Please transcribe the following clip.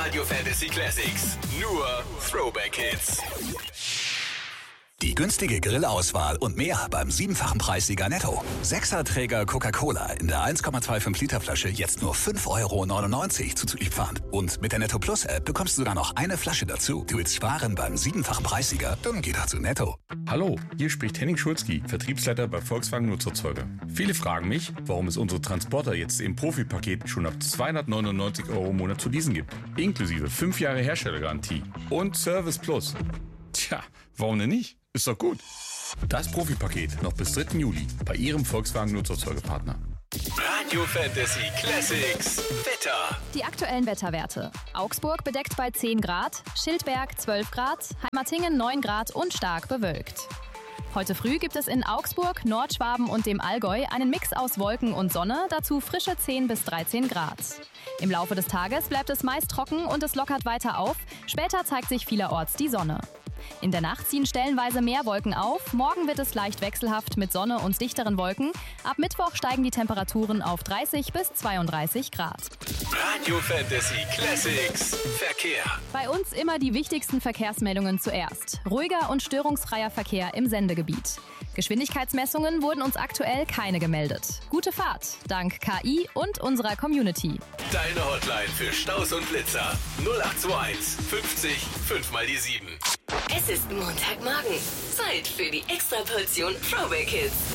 Radio Fantasy Classics. Nur Throwback Hits. Die günstige Grillauswahl und mehr beim 7-fachen Preissieger Netto. 6er-Träger Coca-Cola in der 1,25 Liter Flasche jetzt nur 5,99 € zuzüglich Pfand. Und mit der Netto Plus App bekommst du sogar noch eine Flasche dazu. Du willst sparen beim 7-fachen Preissieger? Dann geh doch zu Netto. Hallo, hier spricht Henning Schulzki, Vertriebsleiter bei Volkswagen Nutzerzeuger. Viele fragen mich, warum es unsere Transporter jetzt im Profi-Paket schon ab 299 € im Monat zu leasen gibt. Inklusive 5 Jahre Herstellergarantie und Service Plus. Tja, warum denn nicht? Ist doch gut. Das Profi-Paket noch bis 3. Juli bei Ihrem Volkswagen Nutzerzeugerpartner. Radio Fantasy Classics Wetter. Die aktuellen Wetterwerte. Augsburg bedeckt bei 10 Grad, Schildberg 12 Grad, Heimatingen 9 Grad und stark bewölkt. Heute früh gibt es in Augsburg, Nordschwaben und dem Allgäu einen Mix aus Wolken und Sonne, dazu frische 10 bis 13 Grad. Im Laufe des Tages bleibt es meist trocken und es lockert weiter auf. Später zeigt sich vielerorts die Sonne. In der Nacht ziehen stellenweise mehr Wolken auf. Morgen wird es leicht wechselhaft mit Sonne und dichteren Wolken. Ab Mittwoch steigen die Temperaturen auf 30 bis 32 Grad. Radio Fantasy Classics Verkehr. Bei uns immer die wichtigsten Verkehrsmeldungen zuerst. Ruhiger und störungsfreier Verkehr im Sendegebiet. Geschwindigkeitsmessungen wurden uns aktuell keine gemeldet. Gute Fahrt, dank KI und unserer Community. Deine Hotline für Staus und Blitzer 0821 50 5 mal die 7. Es ist Montagmorgen. Zeit für die Extraportion Throwback Hits.